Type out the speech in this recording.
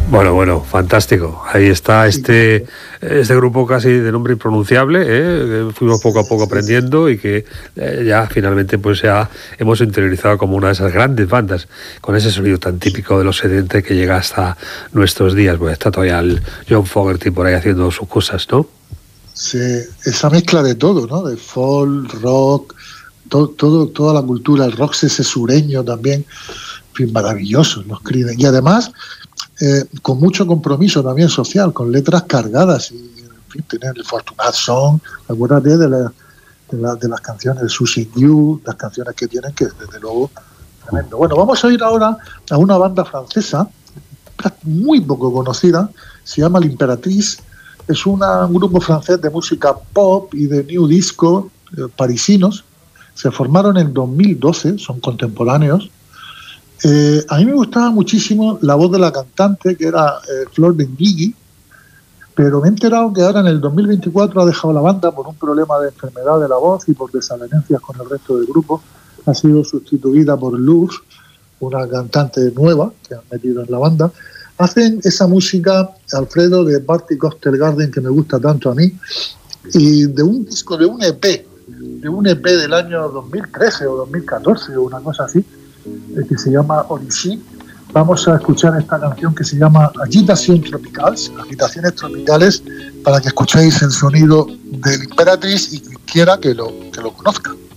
Bueno, fantástico. Ahí está este grupo casi de nombre impronunciable, que fuimos poco a poco aprendiendo y que ya finalmente pues ya hemos interiorizado como una de esas grandes bandas con ese sonido tan típico de los 70 que llega hasta nuestros días. Pues está todavía el John Fogerty por ahí haciendo sus cosas, ¿no? Sí, esa mezcla de todo, ¿no? De folk, rock, toda la cultura, el rock ese sureño también, en fin, maravilloso, los Creedence. Y además, con mucho compromiso también social, con letras cargadas, y en fin, tener el Fortunate Song, acuérdate de las canciones de Susie You, las canciones que tienen, que desde luego, tremendo. Bueno, vamos a ir ahora a una banda francesa, muy poco conocida, se llama L'Impératrice. Es un grupo francés de música pop y de new disco, parisinos. Se formaron en 2012, son contemporáneos. A mí me gustaba muchísimo la voz de la cantante, que era Flor Benguigui, pero me he enterado que ahora en el 2024 ha dejado la banda por un problema de enfermedad de la voz y por desavenencias con el resto del grupo. Ha sido sustituida por Luz, una cantante nueva que han metido en la banda. Hacen esa música, Alfredo, de Party Cocktail Garden, que me gusta tanto a mí, y de un disco, de un EP del año 2013 o 2014 o una cosa así, que se llama Origine. Vamos a escuchar esta canción que se llama Agitaciones Tropicales, para que escuchéis el sonido del Imperatriz y quien quiera que lo conozca.